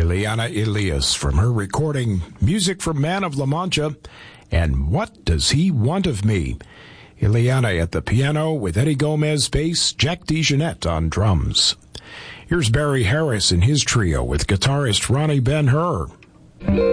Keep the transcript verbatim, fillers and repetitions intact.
Ileana Elias from her recording Music from Man of La Mancha and What Does He Want of Me? Ileana at the piano with Eddie Gomez bass, Jack DeJohnette on drums. Here's Barry Harris and his trio with guitarist Ronnie Ben-Hur.